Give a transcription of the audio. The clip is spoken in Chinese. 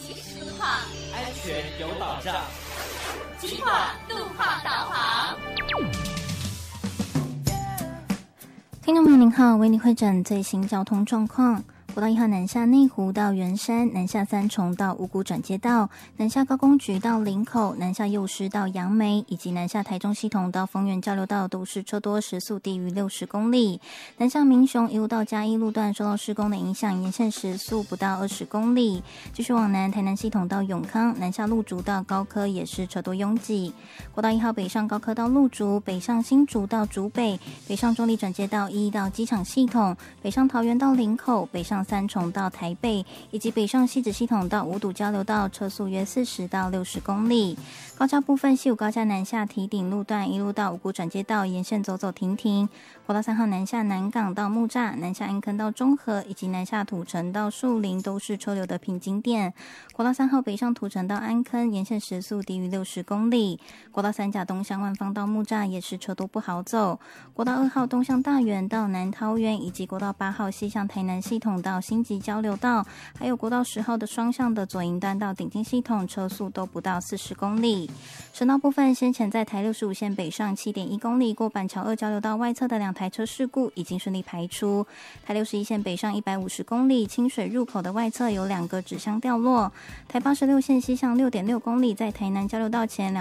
及时路况， 安全有保障。 金广路况导航。 听众朋友您好，为您会诊最新交通状况。国道1号南下内湖到圆山，南下三重到五股转接道，南下高工局到林口，南下幼师到杨梅，以及南下台中系统到丰原交流道都是车多，时速低于60公里。南下民雄一路到嘉义路段受到施工的影响，沿线时速不到20公里。继续往南，台南系统到永康，南下路竹到高科也是车多拥挤。国道1号北上高科到路竹，北上新竹到竹北，北上中立转接道1到机场系统，北上桃园到林口，北上三重到台北，以及北上汐止系统到五堵交流道，车速约40到60公里。高架部分，西武高架南下堤顶路段一路到五股转接道，沿线走走停停。国道3号南下南港到木栅，南下安坑到中和，以及南下土城到树林都是车流的瓶颈点。国道3号北上土城到安坑，沿线时速低于60公里。国道3甲东向万芳到木栅也是车多不好走。国道2号东向大园到南桃园，以及国道8号西向台南系统到新集交流道，还有国道10号的双向的左营段到顶金系统，车速都不到40公里。省道部分，先前在台65线北上 7.1 公里过板桥2交流道外侧的2台车事故已经顺利排出。台61线北上150公里清水入口的外侧有2个纸箱掉落。台86线西向 6.6 公里在台南交流道前